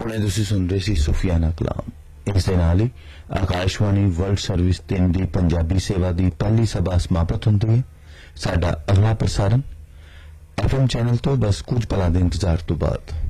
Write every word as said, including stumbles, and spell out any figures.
ਹੁਣੇ ਤੁਸੀਂ ਸੁਣ ਰਹੇ ਸੀ ਸੁਫੀਆਨਾ ਕਲਾਮ। ਇਸ ਦੇ ਨਾਲ ਹੀ ਆਕਾਸ਼ਵਾਣੀ ਵਰਲਡ ਸਰਵਿਸ ਤਿੰਨ ਦੀ ਪੰਜਾਬੀ ਸੇਵਾ ਦੀ ਪਹਿਲੀ ਸਭਾ ਸਮਾਪਤ ਹੁੰਦੀ ਹੈ। ਸਾਡਾ ਅਗਲਾ ਪ੍ਰਸਾਰਣ ਐਫ ਐਮ ਚੈਨਲ ਤੋਂ ਬਸ ਕੁਝ ਪਲਾਂ ਦੇ ਇੰਤਜ਼ਾਰ ਤੋਂ ਬਾਅਦ।